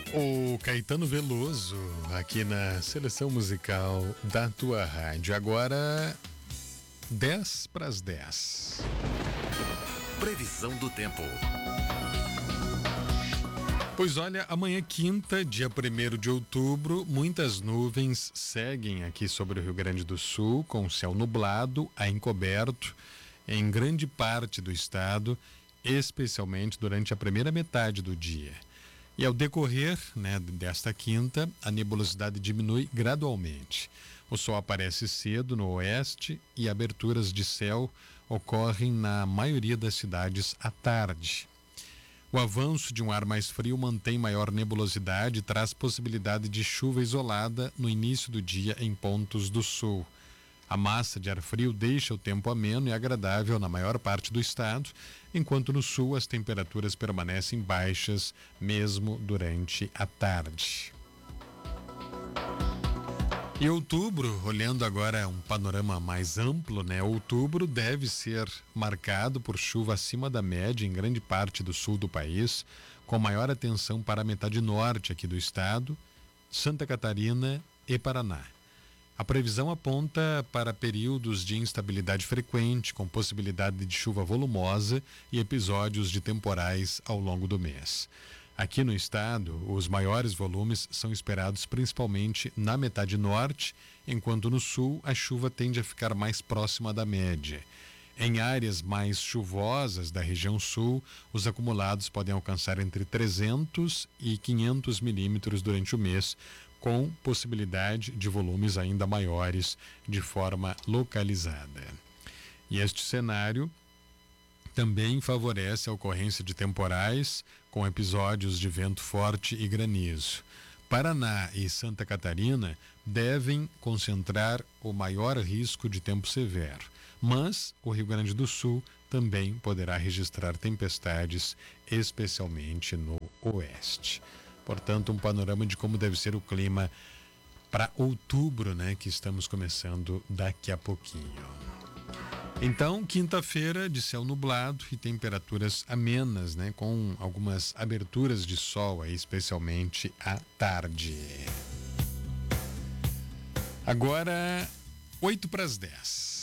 O Caetano Veloso, aqui na seleção musical da tua rádio. Agora, 10 para as 10. Previsão do tempo. Pois olha, amanhã quinta, dia 1º de outubro, muitas nuvens seguem aqui sobre o Rio Grande do Sul, com céu nublado a encoberto em grande parte do estado, especialmente durante a primeira metade do dia. E ao decorrer, desta quinta, a nebulosidade diminui gradualmente. O sol aparece cedo no oeste e aberturas de céu ocorrem na maioria das cidades à tarde. O avanço de um ar mais frio mantém maior nebulosidade e traz possibilidade de chuva isolada no início do dia em pontos do sul. A massa de ar frio deixa o tempo ameno e agradável na maior parte do estado, enquanto no sul as temperaturas permanecem baixas mesmo durante a tarde. E outubro, olhando agora um panorama mais amplo, outubro deve ser marcado por chuva acima da média em grande parte do sul do país, com maior atenção para a metade norte aqui do estado, Santa Catarina e Paraná. A previsão aponta para períodos de instabilidade frequente, com possibilidade de chuva volumosa e episódios de temporais ao longo do mês. Aqui no estado, os maiores volumes são esperados principalmente na metade norte, enquanto no sul a chuva tende a ficar mais próxima da média. Em áreas mais chuvosas da região sul, os acumulados podem alcançar entre 300 e 500 milímetros durante o mês, com possibilidade de volumes ainda maiores de forma localizada. E este cenário também favorece a ocorrência de temporais com episódios de vento forte e granizo. Paraná e Santa Catarina devem concentrar o maior risco de tempo severo, mas o Rio Grande do Sul também poderá registrar tempestades, especialmente no oeste. Portanto, um panorama de como deve ser o clima para outubro, que estamos começando daqui a pouquinho. Então, quinta-feira de céu nublado e temperaturas amenas, com algumas aberturas de sol, aí, especialmente à tarde. Agora, 8 para as 10.